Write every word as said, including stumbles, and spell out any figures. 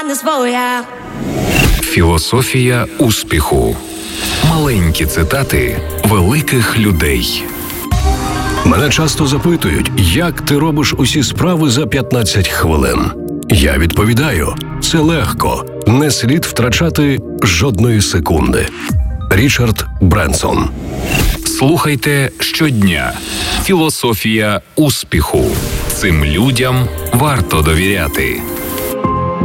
не своя. Філософія успіху. Маленькі цитати великих людей. Мене часто запитують, як ти робиш усі справи за п'ятнадцять хвилин. Я відповідаю, це легко, не слід втрачати жодної секунди. Річард Бренсон. Слухайте щодня. Філософія успіху. Цим людям варто довіряти.